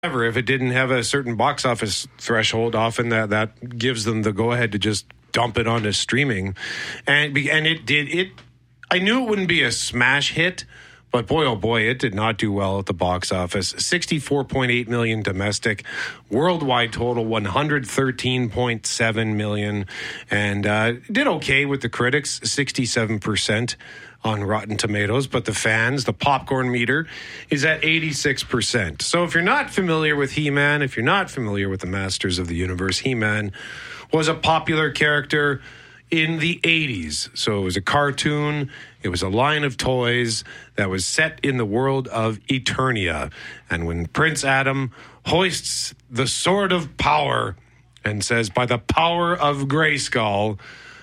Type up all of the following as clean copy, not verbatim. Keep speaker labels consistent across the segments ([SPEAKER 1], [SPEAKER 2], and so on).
[SPEAKER 1] However, if it didn't have a certain box office threshold, often that gives them the go-ahead to just dump it onto streaming. And it did. I knew it wouldn't be a smash hit, but boy, oh boy, it did not do well at the box office. 64.8 million domestic, worldwide total 113.7 million, and did okay with the critics, 67% on Rotten Tomatoes, but the fans, the popcorn meter, is at 86%. So if you're not familiar with He-Man, if you're not familiar with the Masters of the Universe, He-Man was a popular character in the 80s. So it was a cartoon. It was a line of toys that was set in the world of Eternia. And when Prince Adam hoists the Sword of Power and says, by the power of Grayskull,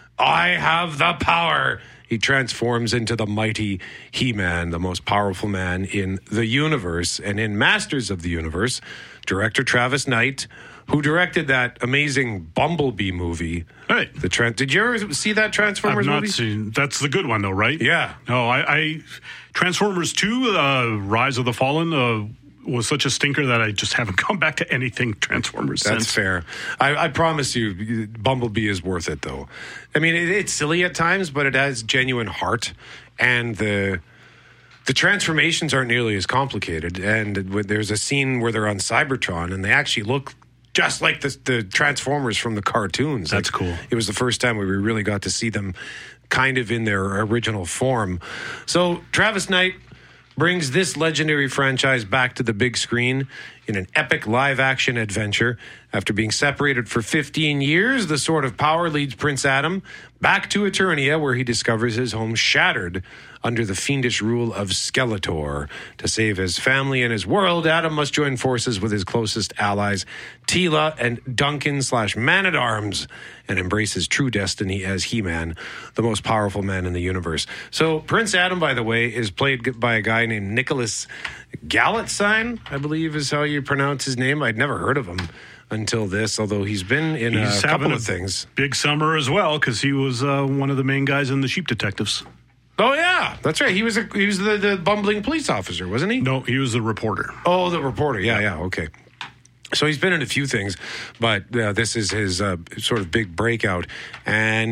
[SPEAKER 1] I have the power, he transforms into the mighty He-Man, the most powerful man in the universe. And in Masters of the Universe, director Travis Knight, who directed that amazing Bumblebee movie.
[SPEAKER 2] Right.
[SPEAKER 1] Did you ever see that Transformers movie? I've
[SPEAKER 2] not seen. That's the good one, though, right?
[SPEAKER 1] Yeah.
[SPEAKER 2] No, I Transformers 2, Rise of the Fallen, was such a stinker that I just haven't come back to anything Transformers since.
[SPEAKER 1] That's fair. I promise you, Bumblebee is worth it, though. I mean, it's silly at times, but it has genuine heart, and the transformations aren't nearly as complicated. And there's a scene where they're on Cybertron, and they actually look just like the Transformers from the cartoons.
[SPEAKER 2] That's cool.
[SPEAKER 1] It was the first time we really got to see them kind of in their original form. So Travis Knight brings this legendary franchise back to the big screen in an epic live-action adventure. After being separated for 15 years, the Sword of Power leads Prince Adam back to Eternia, where he discovers his home shattered under the fiendish rule of Skeletor. To save his family and his world, Adam must join forces with his closest allies, Teela and Duncan/Man-at-Arms, and embrace his true destiny as He-Man, the most powerful man in the universe. So Prince Adam, by the way, is played by a guy named Nicholas Galitzine, I believe is how you pronounce his name. I'd never heard of him until this, although he's been in a couple of things.
[SPEAKER 2] Big summer as well, because he was one of the main guys in the Sheep Detectives.
[SPEAKER 1] Oh, yeah, that's right. He was the bumbling police officer, wasn't he?
[SPEAKER 2] No, he was the reporter.
[SPEAKER 1] Oh, the reporter. Yeah, okay. So he's been in a few things, but this is his sort of big breakout. And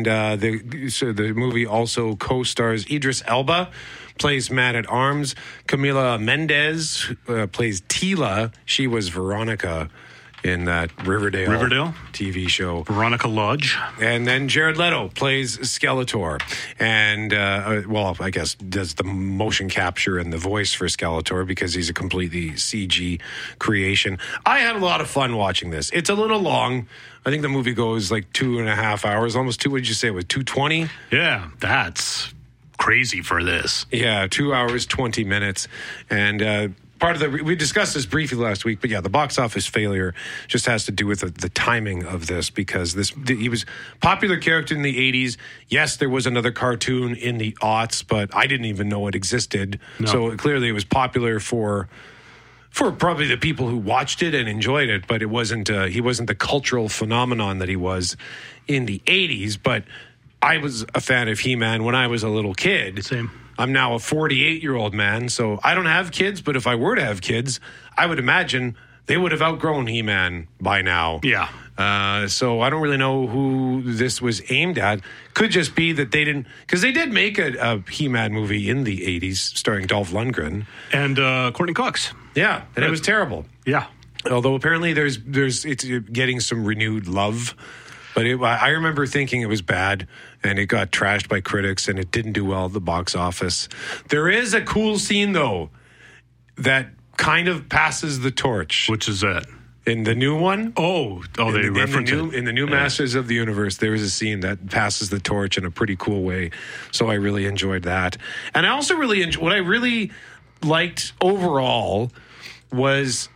[SPEAKER 1] the movie also co-stars Idris Elba, plays Man-at-Arms. Camila Mendez plays Teela. She was Veronica in that Riverdale TV show.
[SPEAKER 2] Veronica Lodge.
[SPEAKER 1] And then Jared Leto plays Skeletor. And, I guess does the motion capture and the voice for Skeletor because he's a completely CG creation. I had a lot of fun watching this. It's a little long. I think the movie goes like 2.5 hours, almost two. What did you say? It was 2:20?
[SPEAKER 2] Yeah, that's crazy for this.
[SPEAKER 1] Yeah, 2 hours, 20 minutes. And, we discussed this briefly last week, but yeah, the box office failure just has to do with the timing of this because he was a popular character in the 80s. Yes, there was another cartoon in the aughts, but I didn't even know it existed. No. So clearly it was popular for probably the people who watched it and enjoyed it, but he wasn't the cultural phenomenon that he was in the 80s. But I was a fan of He-Man when I was a little kid.
[SPEAKER 2] Same.
[SPEAKER 1] I'm now a 48-year-old man, so I don't have kids, but if I were to have kids, I would imagine they would have outgrown He-Man by now.
[SPEAKER 2] Yeah.
[SPEAKER 1] So I don't really know who this was aimed at. Could just be that they didn't, because they did make a He-Man movie in the 80s starring Dolph Lundgren.
[SPEAKER 2] And Courtney Cox.
[SPEAKER 1] Yeah, and it was terrible.
[SPEAKER 2] Yeah.
[SPEAKER 1] Although apparently it's getting some renewed love. But I remember thinking it was bad, and it got trashed by critics, and it didn't do well at the box office. There is a cool scene, though, that kind of passes the torch.
[SPEAKER 2] Which is that?
[SPEAKER 1] In the new one?
[SPEAKER 2] They reference it.
[SPEAKER 1] In the new Masters of the Universe, there is a scene that passes the torch in a pretty cool way. So I really enjoyed that. And I also what I really liked overall was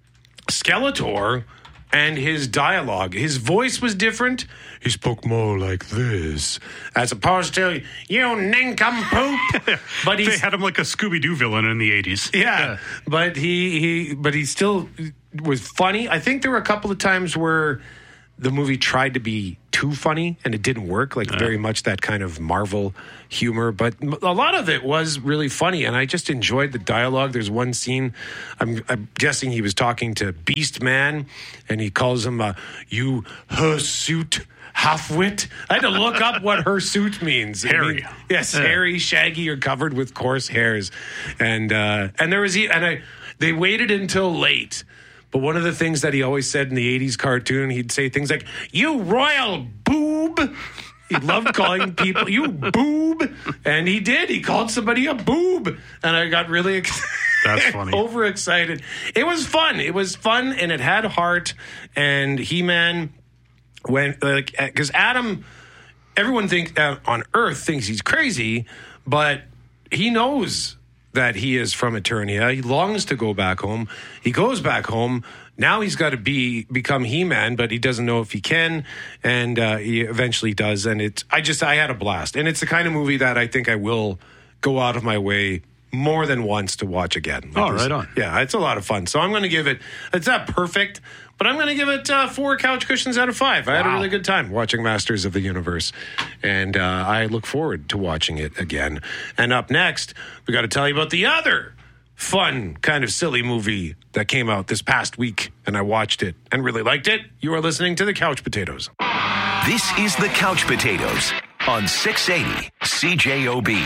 [SPEAKER 1] Skeletor and his dialogue. His voice was different. He spoke more like this, as opposed to, you nincompoop. But
[SPEAKER 2] they had him like a Scooby-Doo villain in the 80s.
[SPEAKER 1] Yeah. But he still was funny. I think there were a couple of times where the movie tried to be too funny and it didn't work, like very much that kind of Marvel humor. But a lot of it was really funny, and I just enjoyed the dialogue. There's one scene, I'm guessing he was talking to Beast Man, and he calls him you hirsute halfwit. I had to look up what hirsute means.
[SPEAKER 2] Hairy.
[SPEAKER 1] Yes, hairy, shaggy, or covered with coarse hairs. And there was they waited until late. But one of the things that he always said in the 80s cartoon, he'd say things like, "You royal boob." He loved calling people, "You boob." And he did. He called somebody a boob. And I got really
[SPEAKER 2] That's funny.
[SPEAKER 1] overexcited. It was fun. It was fun, and it had heart. And He-Man went, because Adam, everyone on Earth thinks he's crazy, but he knows that he is from Eternia. He longs to go back home. He goes back home. Now he's got to become He-Man, but he doesn't know if he can, and he eventually does. And I had a blast. And it's the kind of movie that I think I will go out of my way more than once to watch again.
[SPEAKER 2] Right on.
[SPEAKER 1] Yeah, it's a lot of fun. So I'm going to give it, it's not perfect, but I'm going to give it 4 couch cushions out of 5. I had a really good time watching Masters of the Universe, and I look forward to watching it again. And up next, we got to tell you about the other fun, kind of silly movie that came out this past week, and I watched it and really liked it. You are listening to The Couch Potatoes.
[SPEAKER 3] This is The Couch Potatoes on 680 CJOB.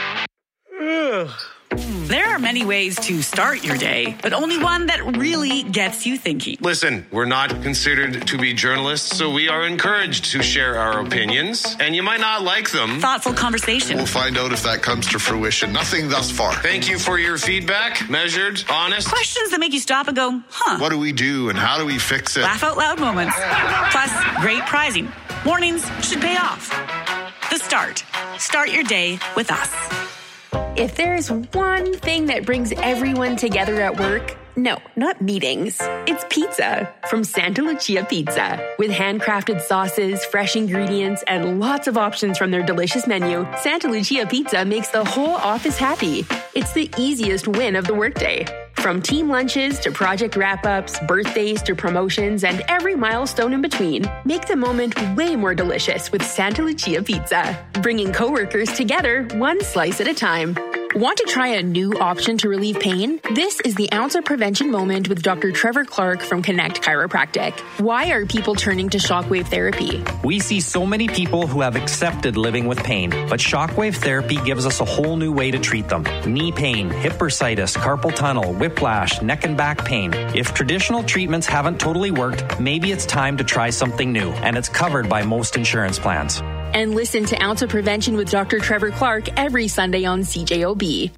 [SPEAKER 4] There are many ways to start your day, but only one that really gets you thinking.
[SPEAKER 1] Listen, we're not considered to be journalists, so we are encouraged to share our opinions, and you might not like them.
[SPEAKER 4] Thoughtful conversation.
[SPEAKER 5] We'll find out if that comes to fruition. Nothing thus far.
[SPEAKER 1] Thank you for your feedback. Measured, honest.
[SPEAKER 4] Questions that make you stop and go, huh?
[SPEAKER 5] What do we do and how do we fix it?
[SPEAKER 4] Laugh out loud moments. Plus, great prizing. Mornings should pay off. The Start. Start your day with us.
[SPEAKER 6] If there's one thing that brings everyone together at work, no, not meetings. It's pizza from Santa Lucia Pizza. With handcrafted sauces, fresh ingredients, and lots of options from their delicious menu, Santa Lucia Pizza makes the whole office happy. It's the easiest win of the workday. From team lunches to project wrap-ups, birthdays to promotions, and every milestone in between, make the moment way more delicious with Santa Lucia Pizza. Bringing coworkers together one slice at a time. Want to try a new option to relieve pain? This is the Ounce of Prevention moment with Dr. Trevor Clark from Connect Chiropractic. Why are people turning to shockwave therapy?
[SPEAKER 7] We see so many people who have accepted living with pain, but shockwave therapy gives us a whole new way to treat them. Knee pain, hip bursitis, carpal tunnel, whiplash, neck and back pain. If traditional treatments haven't totally worked, maybe it's time to try something new, and it's covered by most insurance plans.
[SPEAKER 6] And listen to Ounce of Prevention with Dr. Trevor Clark every Sunday on CJOB.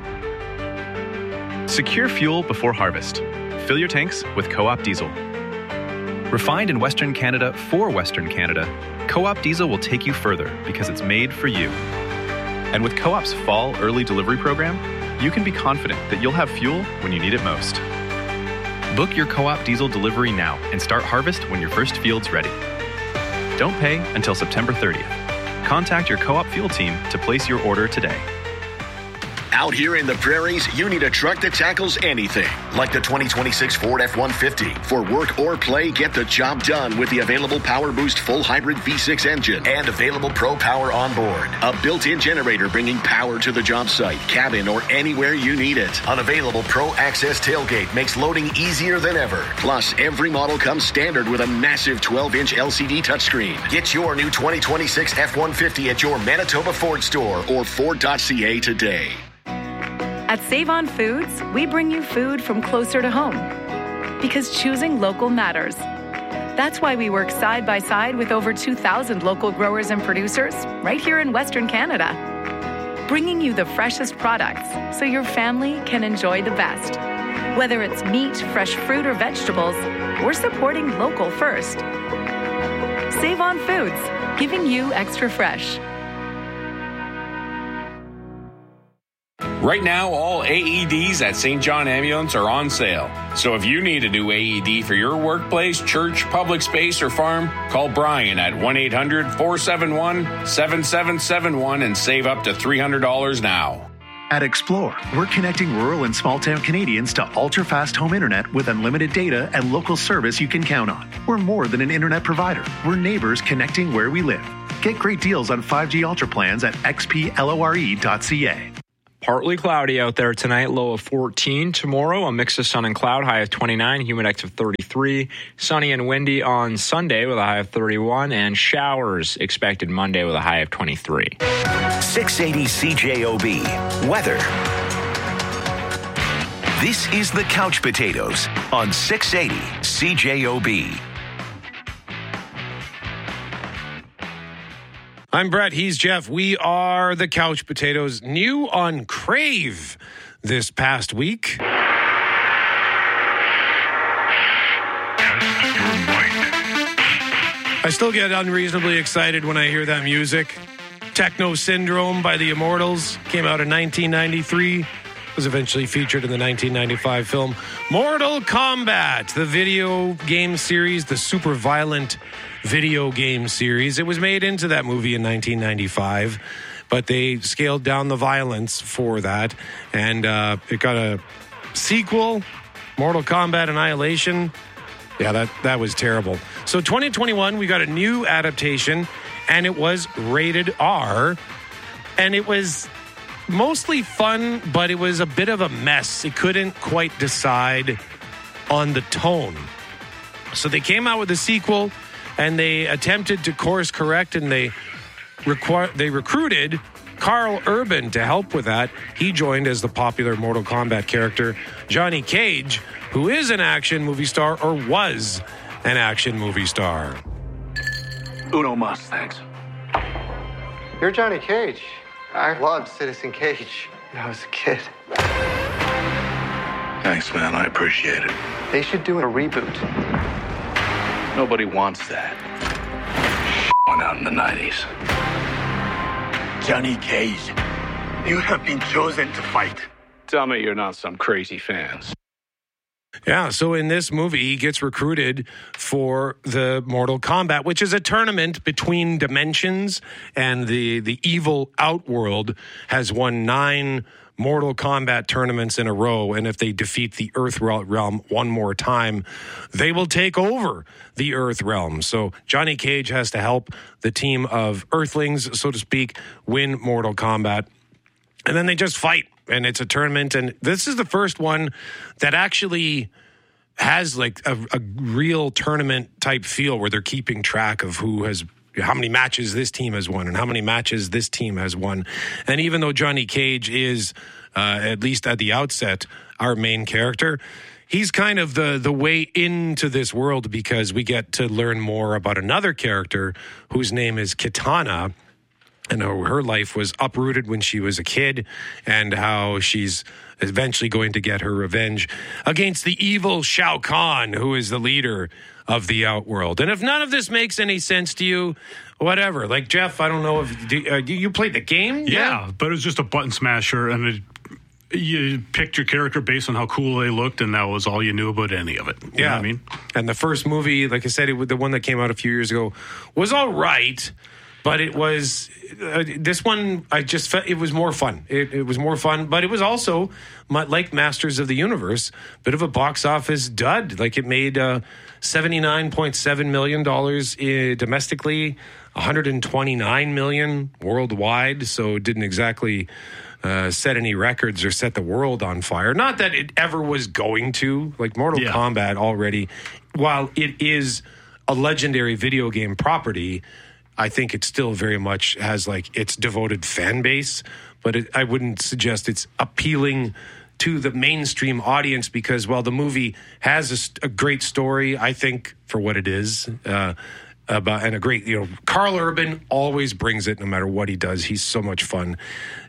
[SPEAKER 8] Secure fuel before harvest. Fill your tanks with Co-op Diesel. Refined in Western Canada for Western Canada, Co-op Diesel will take you further because it's made for you. And with Co-op's fall early delivery program, you can be confident that you'll have fuel when you need it most. Book your Co-op Diesel delivery now and start harvest when your first field's ready. Don't pay until September 30th. Contact your Co-op fuel team to place your order today.
[SPEAKER 3] Out here in the prairies, you need a truck that tackles anything, like the 2026 Ford F-150. For work or play, get the job done with the available Power Boost full hybrid V6 engine and available Pro Power on board. A built-in generator bringing power to the job site, cabin, or anywhere you need it. An available Pro Access tailgate makes loading easier than ever. Plus, every model comes standard with a massive 12-inch LCD touchscreen. Get your new 2026 F-150 at your Manitoba Ford store or Ford.ca today.
[SPEAKER 9] At Save On Foods, we bring you food from closer to home. Because choosing local matters. That's why we work side by side with over 2,000 local growers and producers right here in Western Canada. Bringing you the freshest products so your family can enjoy the best. Whether it's meat, fresh fruit, or vegetables, we're supporting local first. Save On Foods, giving you extra fresh.
[SPEAKER 10] Right now, all AEDs at St. John Ambulance are on sale. So if you need a new AED for your workplace, church, public space, or farm, call Brian at 1-800-471-7771 and save up to $300 now.
[SPEAKER 11] At Explore, we're connecting rural and small-town Canadians to ultra-fast home internet with unlimited data and local service you can count on. We're more than an internet provider. We're neighbors connecting where we live. Get great deals on 5G Ultra plans at xplore.ca.
[SPEAKER 12] Partly cloudy out there tonight, low of 14. Tomorrow, a mix of sun and cloud, high of 29, humidex of 33. Sunny and windy on Sunday with a high of 31, and showers expected Monday with a high of 23.
[SPEAKER 13] 680 CJOB. Weather. This is the Couch Potatoes on 680 CJOB.
[SPEAKER 1] I'm Brett. He's Jeff. We are the Couch Potatoes. New on Crave this past week. I still get unreasonably excited when I hear that music. Techno Syndrome by the Immortals came out in 1993. Was eventually featured in the 1995 film Mortal Kombat, the video game series, the super violent video game series. It was made into that movie in 1995, but they scaled down the violence for that, and it got a sequel, Mortal Kombat Annihilation. Yeah, that was terrible. So 2021, we got a new adaptation, and it was rated R, and it was mostly fun, but it was a bit of a mess. It couldn't quite decide on the tone. So they came out with a sequel, and they attempted to course correct, and they recruited Carl Urban to help with that. He joined as the popular Mortal Kombat character Johnny Cage, who is an action movie star, or was an action movie star.
[SPEAKER 14] Uno mas, thanks.
[SPEAKER 15] You're Johnny Cage. I loved Citizen Cage when I was a kid.
[SPEAKER 14] Thanks, man. I appreciate it.
[SPEAKER 15] They should do a reboot.
[SPEAKER 14] Nobody wants that. Went out in the 90s.
[SPEAKER 16] Johnny Cage, you have been chosen to fight.
[SPEAKER 14] Tell me you're not some crazy fans.
[SPEAKER 1] Yeah, so in this movie, he gets recruited for the Mortal Kombat, which is a tournament between dimensions, and the evil Outworld has won 9 Mortal Kombat tournaments in a row, and if they defeat the Earth Realm one more time, they will take over the Earth Realm. So Johnny Cage has to help the team of Earthlings, so to speak, win Mortal Kombat. And then they just fight, and it's a tournament, and this is the first one that actually has like a real tournament type feel, where they're keeping track of how many matches this team has won and how many matches this team has won. And even though Johnny Cage is, at least at the outset, our main character, he's kind of the way into this world, because we get to learn more about another character whose name is Kitana, and her life was uprooted when she was a kid, and how she's eventually going to get her revenge against the evil Shao Kahn, who is the leader of the Outworld. And if none of this makes any sense to you, whatever. Like, Jeff, I don't know if you played the game?
[SPEAKER 2] Yeah, but it was just a button smasher, and you picked your character based on how cool they looked, and that was all you knew about any of it. You know what I mean? And
[SPEAKER 1] the first movie, like I said, the one that came out a few years ago, was all right. But it was, this one, I just felt it was more fun. It was more fun, but it was also, like Masters of the Universe, bit of a box office dud. Like, it made $79.7 million domestically, $129 million worldwide, so it didn't exactly set any records or set the world on fire. Not that it ever was going to. Like, Mortal Kombat already, while it is a legendary video game property, I think it still very much has like its devoted fan base, but I wouldn't suggest it's appealing to the mainstream audience, because while the movie has a great story, I think, for what it is, and a great, Carl Urban always brings it no matter what he does. He's so much fun.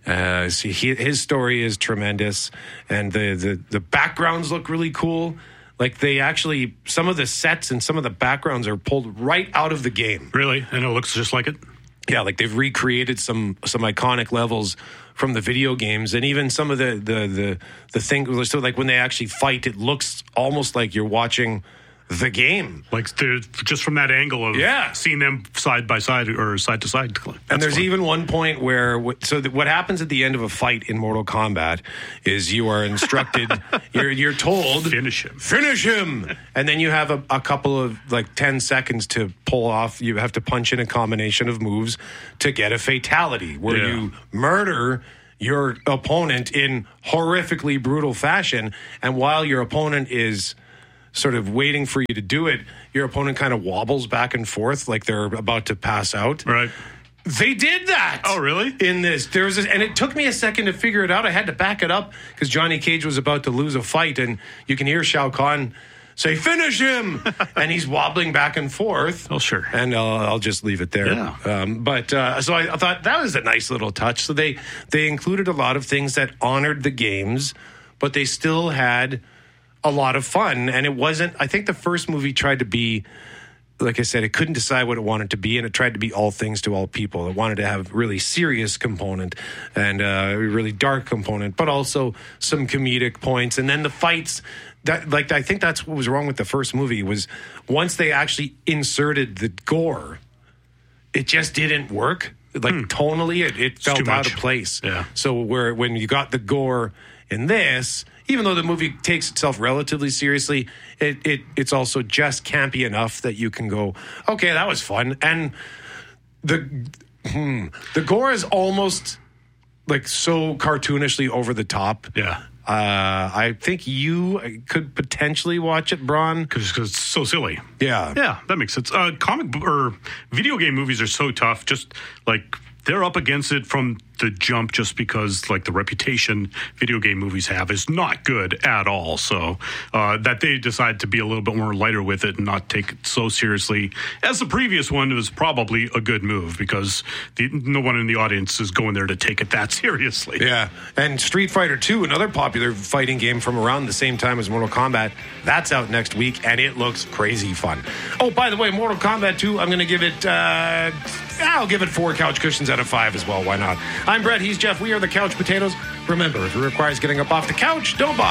[SPEAKER 1] His story is tremendous, and the backgrounds look really cool. Like, they actually, some of the sets and some of the backgrounds are pulled right out of the game.
[SPEAKER 2] Really? And it looks just like it?
[SPEAKER 1] Yeah, like they've recreated some iconic levels from the video games, and even some of the things. So, like, when they actually fight, it looks almost like you're watching the game.
[SPEAKER 2] Like just from that angle of seeing them side by side or side to side.
[SPEAKER 1] And there's even one point where, what happens at the end of a fight in Mortal Kombat is you are instructed, you're told,
[SPEAKER 2] finish him.
[SPEAKER 1] And then you have a couple of 10 seconds to pull off. You have to punch in a combination of moves to get a fatality where you murder your opponent in horrifically brutal fashion. And while your opponent is sort of waiting for you to do it, your opponent kind of wobbles back and forth like they're about to pass out.
[SPEAKER 2] Right.
[SPEAKER 1] They did that.
[SPEAKER 2] Oh, really?
[SPEAKER 1] In this. And it took me a second to figure it out. I had to back it up because Johnny Cage was about to lose a fight, and you can hear Shao Kahn say, "Finish him!" and he's wobbling back and forth.
[SPEAKER 2] Oh, sure.
[SPEAKER 1] And I'll just leave it there.
[SPEAKER 2] Yeah.
[SPEAKER 1] So I thought that was a nice little touch. So they included a lot of things that honored the games, but they still had a lot of fun. And it wasn't, I think the first movie tried to be, like I said, it couldn't decide what it wanted to be, and it tried to be all things to all people. It wanted to have really serious component and a really dark component, but also some comedic points. And then the fights, I think that's what was wrong with the first movie, was once they actually inserted the gore, it just didn't work. Tonally, it felt out of place.
[SPEAKER 2] Yeah.
[SPEAKER 1] So when you got the gore in this, even though the movie takes itself relatively seriously, it's also just campy enough that you can go, okay, that was fun. And the gore is almost so cartoonishly over the top.
[SPEAKER 2] Yeah.
[SPEAKER 1] I think you could potentially watch it, Braun,
[SPEAKER 2] because it's so silly.
[SPEAKER 1] Yeah.
[SPEAKER 2] Yeah, that makes sense. Video game movies are so tough. Just they're up against it from the jump, just because the reputation video game movies have is not good at all. So that they decide to be a little bit more lighter with it and not take it so seriously as the previous one was probably a good move, because no one in the audience is going there to take it that seriously.
[SPEAKER 1] Yeah. And Street Fighter 2, another popular fighting game from around the same time as Mortal Kombat, that's out next week, and it looks crazy fun. Oh, by the way, Mortal Kombat 2, I'm going to give it I'll give it 4 couch cushions out of 5 as well. Why not? I'm Brett. He's Jeff. We are the Couch Potatoes. Remember, if it requires getting up off the couch, don't bother.